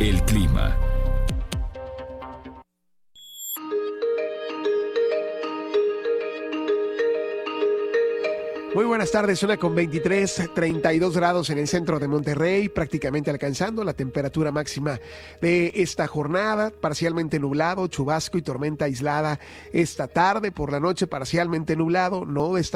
El clima. Muy buenas tardes, 1:23, 32 grados en el centro de Monterrey, prácticamente alcanzando la temperatura máxima de esta jornada, parcialmente nublado, chubasco y tormenta aislada esta tarde, por la noche parcialmente nublado,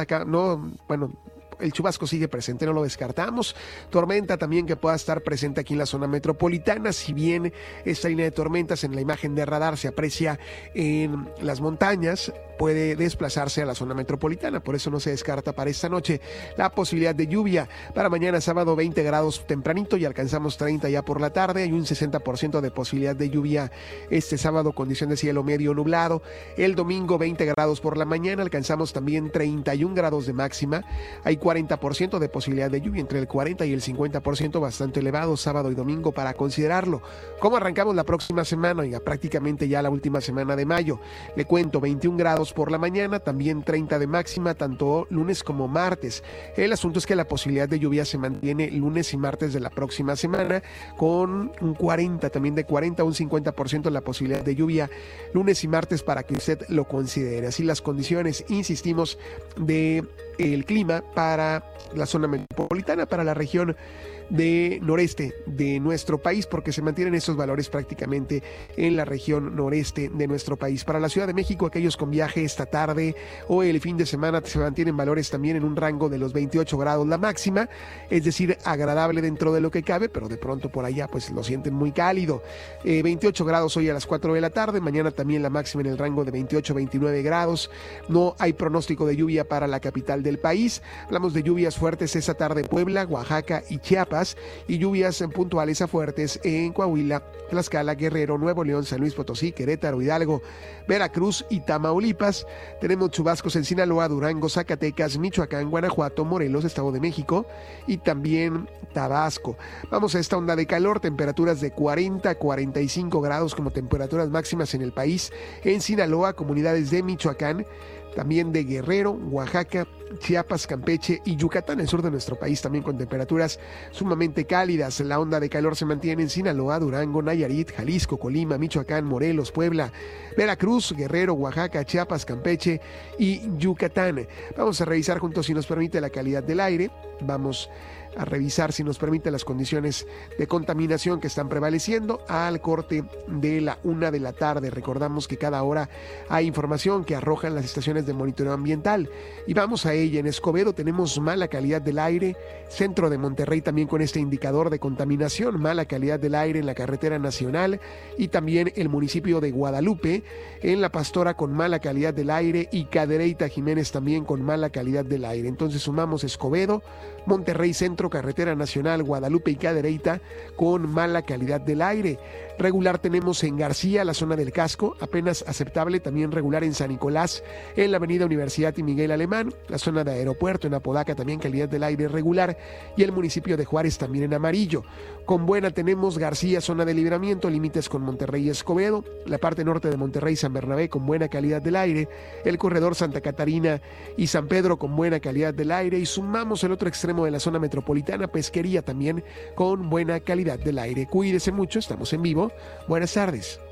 el chubasco sigue presente, no lo descartamos. Tormenta también que pueda estar presente aquí en la zona metropolitana, si bien esta línea de tormentas en la imagen de radar se aprecia en las montañas, puede desplazarse a la zona metropolitana, por eso no se descarta para esta noche la posibilidad de lluvia. Para mañana sábado 20 grados tempranito y alcanzamos 30 ya por la tarde, hay un 60% de posibilidad de lluvia este sábado, condición de cielo medio nublado. El domingo 20 grados por la mañana, alcanzamos también 31 grados de máxima, hay 40% de posibilidad de lluvia, entre el 40 y el 50%, bastante elevado sábado y domingo para considerarlo. ¿Cómo arrancamos la próxima semana? Oiga, prácticamente ya la última semana de mayo. Le cuento, 21 grados por la mañana, también 30 de máxima, tanto lunes como martes. El asunto es que la posibilidad de lluvia se mantiene lunes y martes de la próxima semana, con un 40, también de 40 a un 50% la posibilidad de lluvia lunes y martes para que usted lo considere. Así las condiciones, insistimos, de el clima para la zona metropolitana, para la región de noreste de nuestro país, porque se mantienen estos valores prácticamente en la región noreste de nuestro país. Para la Ciudad de México, aquellos con viaje esta tarde o el fin de semana, se mantienen valores también en un rango de los 28 grados la máxima, es decir, agradable dentro de lo que cabe, pero de pronto por allá pues lo sienten muy cálido. 28 grados hoy a las 4 de la tarde, mañana también la máxima en el rango de 28-29 grados. No hay pronóstico de lluvia para la capital del país. Hablamos de lluvias fuertes esta tarde en Puebla, Oaxaca y Chiapas, y lluvias puntuales a fuertes en Coahuila, Tlaxcala, Guerrero, Nuevo León, San Luis Potosí, Querétaro, Hidalgo, Veracruz y Tamaulipas. Tenemos chubascos en Sinaloa, Durango, Zacatecas, Michoacán, Guanajuato, Morelos, Estado de México y también Tabasco. Vamos a esta onda de calor, temperaturas de 40 a 45 grados como temperaturas máximas en el país, en Sinaloa, comunidades de Michoacán, también de Guerrero, Oaxaca, Chiapas, Campeche y Yucatán, el sur de nuestro país, también con temperaturas sumamente cálidas. La onda de calor se mantiene en Sinaloa, Durango, Nayarit, Jalisco, Colima, Michoacán, Morelos, Puebla, Veracruz, Guerrero, Oaxaca, Chiapas, Campeche y Yucatán. Vamos a revisar juntos, si nos permite, la calidad del aire. Vamos a revisar, si nos permite, las condiciones de contaminación que están prevaleciendo al corte de la 1 de la tarde. Recordamos que cada hora hay información que arrojan las estaciones de monitoreo ambiental y vamos a ella. En Escobedo tenemos mala calidad del aire, centro de Monterrey también con este indicador de contaminación, mala calidad del aire en la carretera nacional, y también el municipio de Guadalupe, en La Pastora, con mala calidad del aire, y Cadereyta, Jiménez, también con mala calidad del aire. Entonces sumamos Escobedo, Monterrey Centro, carretera nacional, Guadalupe y Cadereyta con mala calidad del aire. Regular tenemos en García, la zona del Casco, apenas aceptable. También regular en San Nicolás, en la avenida Universidad y Miguel Alemán, la zona de Aeropuerto, en Apodaca también calidad del aire regular, y el municipio de Juárez también en amarillo. Con buena tenemos García, zona de Libramiento, límites con Monterrey y Escobedo, la parte norte de Monterrey, San Bernabé con buena calidad del aire, el corredor Santa Catarina y San Pedro con buena calidad del aire, y sumamos el otro extremo de la zona metropolitana, Pesquería, también con buena calidad del aire. Cuídese mucho, estamos en vivo. Buenas tardes.